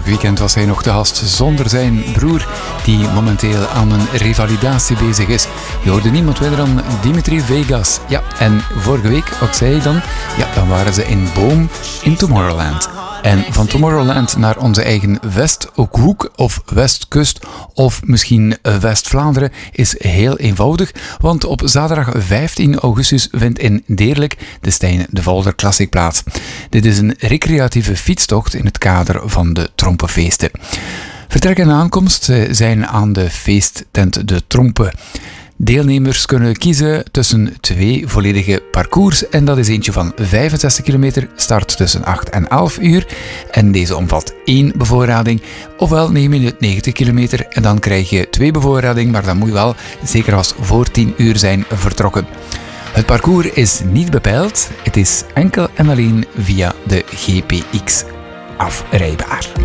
Vorig weekend was hij nog te gast zonder zijn broer, die momenteel aan een revalidatie bezig is. Je hoorde niemand minder dan Dimitri Vegas. Ja, en vorige week, wat zei hij dan? Ja, dan waren ze in Boom in Tomorrowland. En van Tomorrowland naar onze eigen Westhoek of Westkust of misschien West-Vlaanderen is heel eenvoudig, want op zaterdag 15 augustus vindt in Deerlijk de Stijn de Volder Classic plaats. Dit is een recreatieve fietstocht in het kader van de Trompenfeesten. Vertrek en aankomst zijn aan de feesttent De Trompen. Deelnemers kunnen kiezen tussen 2 volledige parcours en dat is eentje van 65 kilometer, start tussen 8 en 11 uur en deze omvat 1 bevoorrading, ofwel neem je het 90 kilometer en dan krijg je 2 bevoorrading, maar dan moet je wel zeker als voor 10 uur zijn vertrokken. Het parcours is niet bepeild, het is enkel en alleen via de GPX afrijbaar.